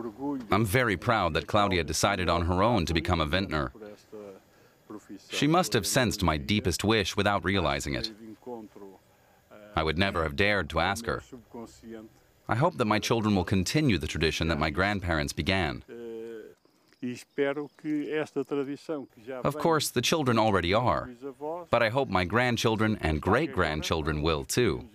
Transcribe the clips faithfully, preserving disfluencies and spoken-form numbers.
I'm very proud that Claudia decided on her own to become a vintner. She must have sensed my deepest wish without realizing it. I would never have dared to ask her. I hope that my children will continue the tradition that my grandparents began. Of course, the children already are, but I hope my grandchildren and great-grandchildren will too.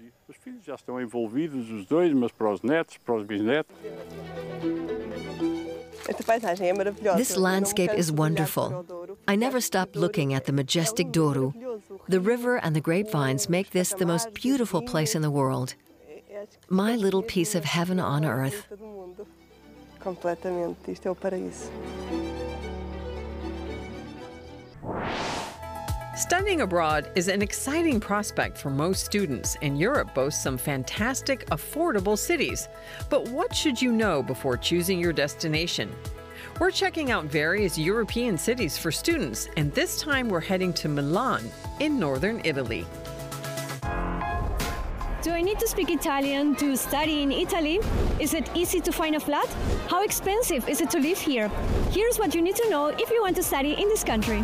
This landscape is wonderful. I never stop looking at the majestic Douro. The river and the grapevines make this the most beautiful place in the world. My little piece of heaven on earth. Studying abroad is an exciting prospect for most students, and Europe boasts some fantastic, affordable cities. But what should you know before choosing your destination? We're checking out various European cities for students, and this time we're heading to Milan in northern Italy. Do I need to speak Italian to study in Italy? Is it easy to find a flat? How expensive is it to live here? Here's what you need to know if you want to study in this country.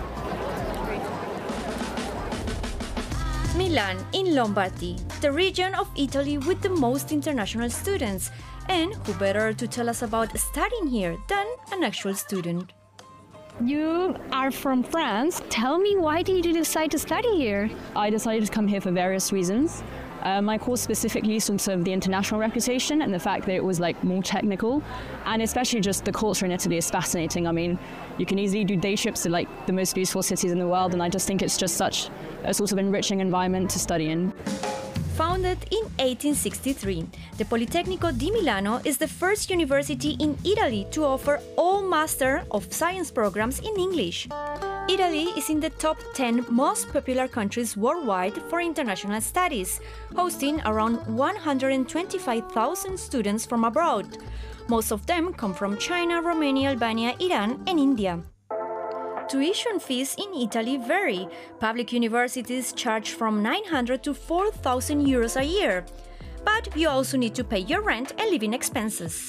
Milan in Lombardy, the region of Italy with the most international students. And who better to tell us about studying here than an actual student? You are from France. Tell me, why did you decide to study here? I decided to come here for various reasons. Uh, my course specifically sort of the international reputation and the fact that it was like more technical, and especially just the culture in Italy is fascinating. I mean, you can easily do day trips to like the most beautiful cities in the world, and I just think it's just such a sort of enriching environment to study in. Founded in eighteen sixty-three, the Politecnico di Milano is the first university in Italy to offer all Master of Science programs in English. Italy is in the top ten most popular countries worldwide for international studies, hosting around one hundred twenty-five thousand students from abroad. Most of them come from China, Romania, Albania, Iran, and India. Tuition fees in Italy vary. Public universities charge from nine hundred to four thousand euros a year. But you also need to pay your rent and living expenses.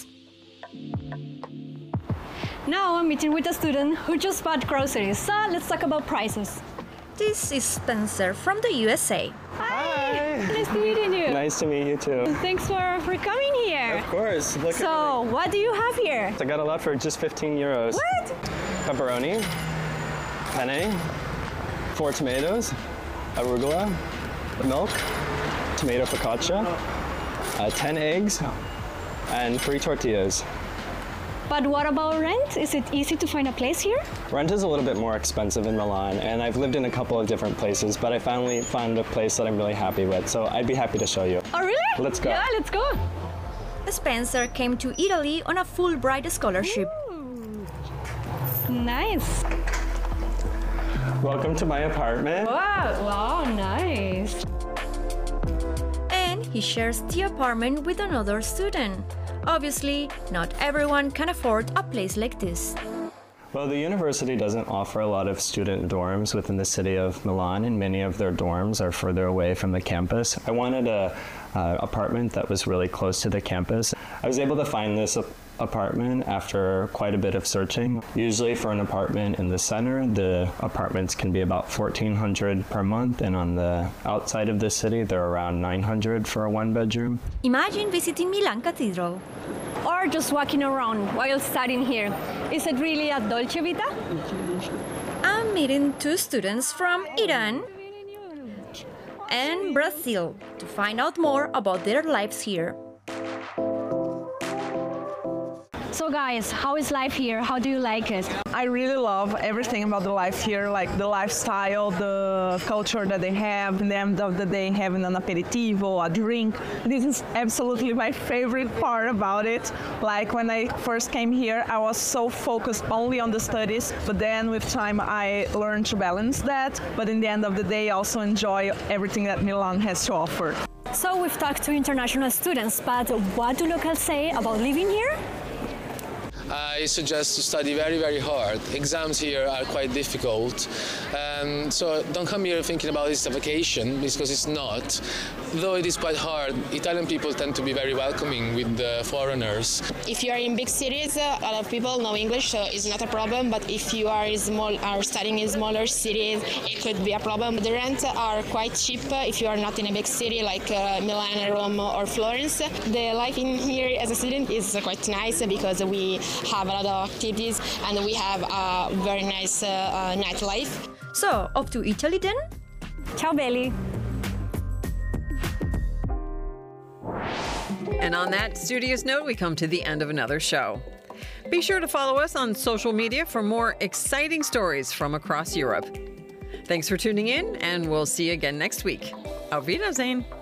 Now I'm meeting with a student who just bought groceries, so let's talk about prices. This is Spencer from the U S A. Hi! Nice to meet you. Nice to meet you too. Thanks for, for coming here. Of course. Look so, at what do you have here? I got a lot for just fifteen euros. What? Pepperoni, penne, four tomatoes, arugula, milk, tomato focaccia, uh, ten eggs, and three tortillas. But what about rent? Is it easy to find a place here? Rent is a little bit more expensive in Milan, and I've lived in a couple of different places, but I finally found a place that I'm really happy with, so I'd be happy to show you. Oh, really? Let's go. Yeah, let's go. Spencer came to Italy on a Fulbright scholarship. Ooh. Nice. Welcome to my apartment. Wow, wow, nice. And he shares the apartment with another student. Obviously, not everyone can afford a place like this. Well, the university doesn't offer a lot of student dorms within the city of Milan, and many of their dorms are further away from the campus. I wanted a uh, apartment that was really close to the campus. I was able to find this apartment after quite a bit of searching. Usually for an apartment in the center, the apartments can be about fourteen hundred per month, and on the outside of the city, they're around nine hundred for a one-bedroom. Imagine visiting Milan Cathedral. Or just walking around while studying here. Is it really a dolce vita? I'm meeting two students from Iran and Brazil to find out more about their lives here. So guys, how is life here? How do you like it? I really love everything about the life here, like the lifestyle, the culture that they have. In the end of the day, having an aperitivo, a drink. This is absolutely my favorite part about it. Like when I first came here, I was so focused only on the studies, but then with time I learned to balance that. But in the end of the day, I also enjoy everything that Milan has to offer. So we've talked to international students, but what do locals say about living here? Uh, I suggest to study very, very hard. Exams here are quite difficult. Um, so don't come here thinking about this as a vacation, because it's not. Though it is quite hard, Italian people tend to be very welcoming with the foreigners. If you are in big cities, uh, a lot of people know English, so it's not a problem. But if you are in small, are studying in smaller cities, it could be a problem. The rents are quite cheap uh, if you are not in a big city like uh, Milan, Rome, or Florence. The life in here as a student is uh, quite nice because we have a lot of activities and we have a very nice uh, uh, nightlife. So, off to Italy then? Ciao belli! And on that studious note, we come to the end of another show. Be sure to follow us on social media for more exciting stories from across Europe. Thanks for tuning in, and we'll see you again next week. Auf Wiedersehen!